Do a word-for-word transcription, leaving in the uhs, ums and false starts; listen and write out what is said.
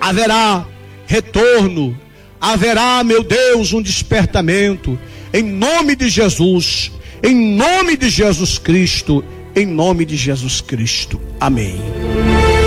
haverá retorno, haverá, meu Deus, um despertamento, em nome de Jesus, em nome de Jesus Cristo, em nome de Jesus Cristo, amém.